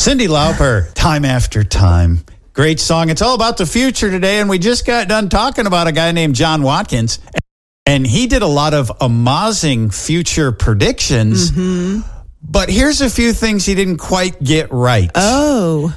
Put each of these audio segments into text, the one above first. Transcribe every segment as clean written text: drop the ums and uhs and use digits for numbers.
Cyndi Lauper, Time After Time. Great song. It's all about the future today, and we just got done talking about a guy named John Watkins, and he did a lot of amazing future predictions, but here's a few things he didn't quite get right. Oh.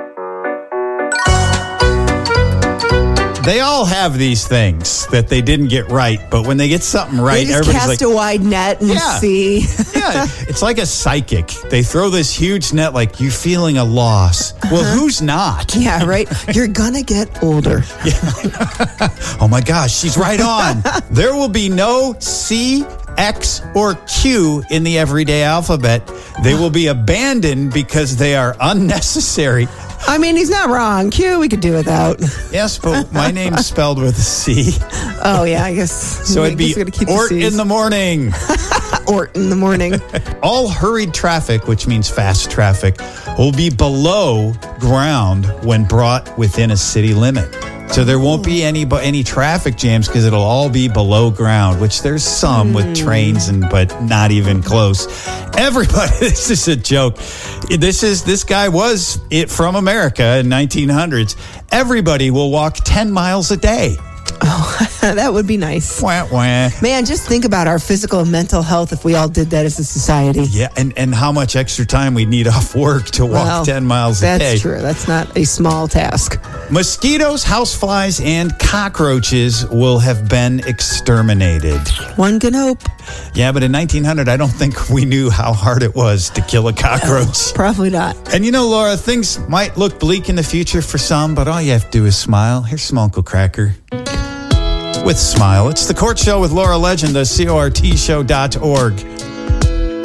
They all have these things that they didn't get right, but when they get something right, They just everybody's cast like, a wide net and see. yeah, it's like a psychic. They throw this huge net like, you feeling a loss. Well, who's not? Yeah, right. You're gonna get older. Oh my gosh, she's right on. There will be no C, X, or Q in the everyday alphabet. They will be abandoned because they are unnecessary. I mean, he's not wrong. Q, we could do without. Yes, but my name's spelled with a C. Oh, yeah, I guess. So it'd be Ort the in the morning. Ort in the morning. All hurried traffic, which means fast traffic, will be below ground when brought within a city limit. So there won't be any traffic jams because it'll all be below ground, which there's some with trains but not even close. Everybody, this is a joke. This guy was from America in 1900s. Everybody will walk 10 miles a day. Oh, that would be nice. Wah, wah. Man, just think about our physical and mental health if we all did that as a society. Yeah, and how much extra time we'd need off work to walk 10 miles a day. That's true. That's not a small task. Mosquitoes, houseflies, and cockroaches will have been exterminated. One can hope. Yeah, but in 1900, I don't think we knew how hard it was to kill a cockroach. No, probably not. And you know, Laura, things might look bleak in the future for some, but all you have to do is smile. Here's some Uncle Cracker. With Smile. It's The Court Show with Laura Legend, the CORTshow.org.